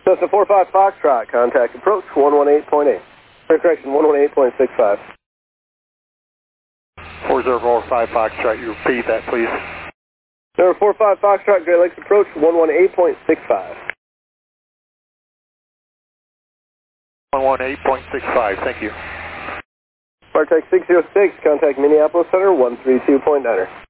Cessna 45 Foxtrot, contact approach 118.8. Correction, 118.65. 4045 Foxtrot, you repeat that, please. Number 45 Foxtrot, Great Lakes approach 118.65. 118.65, thank you. Bartech 606, contact Minneapolis Center 132.9er.